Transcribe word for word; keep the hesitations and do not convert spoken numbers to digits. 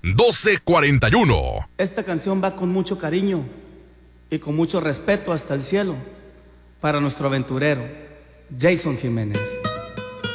doce cuarenta y uno. Esta canción va con mucho cariño y con mucho respeto hasta el cielo para nuestro aventurero, Jason Jiménez.